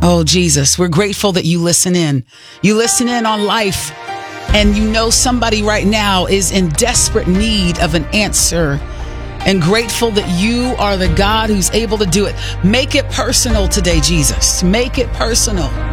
Oh, Jesus, we're grateful that you listen in. You listen in on life, and you know somebody right now is in desperate need of an answer, and grateful that you are the God who's able to do it. Make it personal today, Jesus. Make it personal.